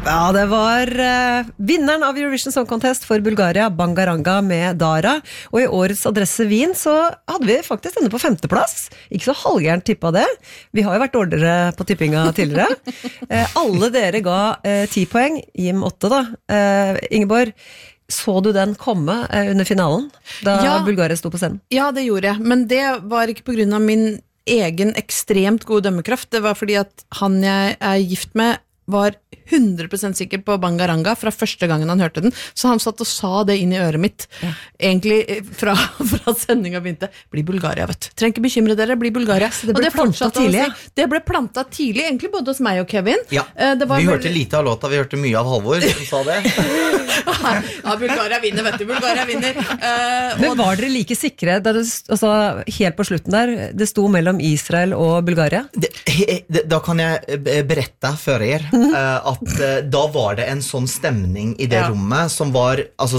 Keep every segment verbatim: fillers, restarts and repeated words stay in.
Ja, det var uh, vinneren av Eurovision Song Contest for Bulgaria, Bangaranga med Dara. Og i årets Adresse Wien så hadde vi faktisk denne på femteplass. Ikke så halvgjernt tippet det. Vi har jo vært dårligere på tippinga tidligere. uh, alle dere ga uh, ti poeng, Jim åtte da. Uh, Ingeborg, så du den komme uh, under finalen, da ja, Bulgaria sto på scenen? Ja, det gjorde jeg. Men det var ikke på grunn av min egen ekstremt gode dømmekraft. Det var fordi at han jeg er gift med var hundre prosent sikker på Bangaranga fra første gangen han hørte den, så han satt og sa det inn i øret mitt ja. Egentlig fra, fra sendingen begynte bli Bulgaria, vet du, trenger ikke bekymre dere, bli Bulgaria, så det ble plantet tidlig si, det ble plantet tidlig, egentlig både hos meg og Kevin ja. det var vi vel... hørte lite av låta, vi hørte mye av Halvor som sa det ja, Bulgaria vinner, vet du, Bulgaria vinner uh, Men var dere like sikre da det, altså, helt på slutten der, det sto mellom Israel og Bulgaria? Det, det, da kan jeg berette for dere at da var det en sånn stemning i det ja. Rommet som var altså,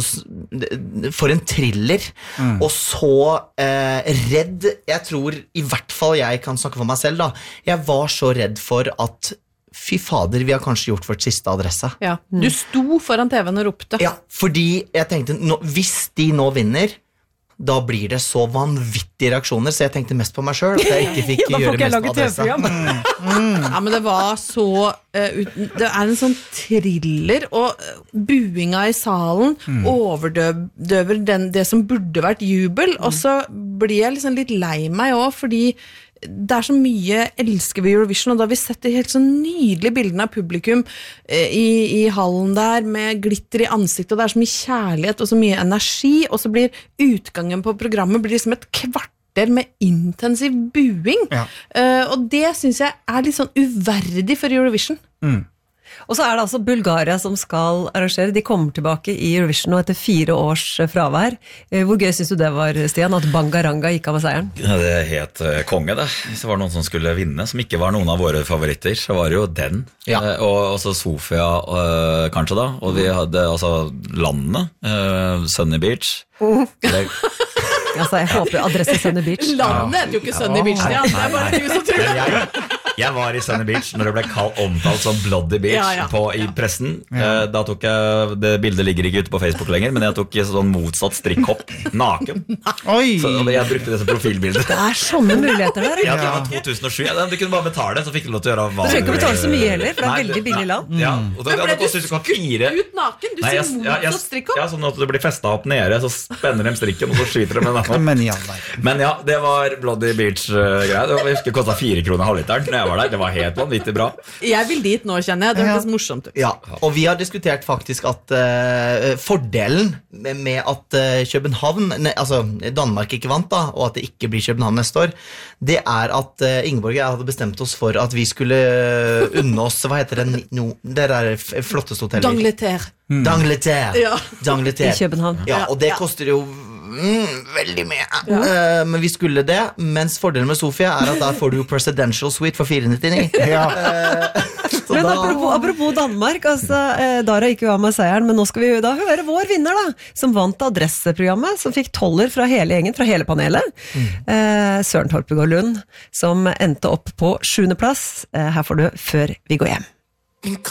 for en thriller mm. og så eh, redd jeg tror, i hvert fall jeg kan snakke for meg selv da, jeg var så redd for at fy fader, vi har kanskje gjort vårt siste adresse ja. Du sto foran T V-en og ropte ja, fordi jeg tenkte, nå, hvis de nå vinner da blir det så vanvittige reaksjoner, så jeg tenkte mest på meg selv at jeg ikke fikk gjøre mest på adressa. Mm. Mm. Ja, men det var så, uh, det er en sånn thriller, og buinga i salen mm. overdøver den, det som burde vært jubel, mm. og så blir jeg liksom litt lei meg også, fordi det er så mye elsker vi Eurovision, og da har vi sett det helt så nydelige bildene av publikum eh, i, i hallen der, med glitter i ansiktet, og det er så mye kjærlighet og så mye energi, og så blir utgangen på programmet blir liksom et kvarter med intensiv buing, ja. uh, og det synes jeg er litt sånn uverdig for Eurovision. Mm. Og så er det altså Bulgaria som skal arrangere, de kommer tilbake i Eurovision nå etter fire års fravær. Hvor gøy synes du det var, Stian, at Bangaranga gikk av med seieren? Ja, det er helt uh, konge det. Hvis det var noen som skulle vinne, som ikke var noen av våre favoritter, så var det jo den. Ja. Uh, og også Sofia, uh, kanskje da. Og vi hadde altså landene, uh, Sunny Beach. Uh. Det altså, jeg håper adresse Sunny Beach. Landet heter jo ikke Sunny Beach, ja. Det er bare du som tror det. Jeg var i Sunny Beach når det ble kalt omtalt som Bloody Beach ja, ja. På, i pressen. Ja. Da tok jeg, det bildet ligger ikke ute på Facebook lenger, men jeg tok sånn motsatt strikkhopp, naken. Oi. Så jeg brukte det som profilbilde. Det er sånne muligheter der. Ja, det var to tusen og sju. Ja, du kunne bare betale, så fikk du lov til å gjøre hva du trenger ikke betale så mye heller, for det er veldig billig land. Ja, og da, men ble du skutt ut naken? Du Nei, jeg, sier motsatt strikkhopp? Ja, sånn at det blir festet opp nede, så spenner de strikken, og så skyter de med den. Men, ja, men ja, det var Bloody Beach-greia. Jeg husker det kostet fire kroner halvliteren når jeg var der. Det var helt vanvittig bra. Jeg vil dit nå, kjenner jeg. Det høres ja. Morsomt ut. Ja, og vi har diskutert faktisk at uh, fordelen med, med at uh, København, ne, altså Danmark ikke vant da, og at det ikke blir København neste år, det er at uh, Ingeborg og jeg hadde bestemt oss for at vi skulle uh, unne oss, hva heter det, no, det der flotteste hotellet? D'Angleterre. Mm. D'Angleterre. Ja. D'Angleterre. I København. Ja, og det koster jo Mm, veldig mye ja. uh, Men vi skulle det. Mens fordelen med Sofia er at der får du jo Presidential Suite for fire nittini ja. uh, Men da... apropos, apropos Danmark altså, uh, Dara gikk jo av med seieren, men nå skal vi jo da høre vår vinner da, som vant adresseprogrammet, som fikk toller fra hele gjengen, fra hele panelet mm. uh, Søren Torpegård Lund, som endte opp på sjuende plass. uh, Her får du Før vi går hjem.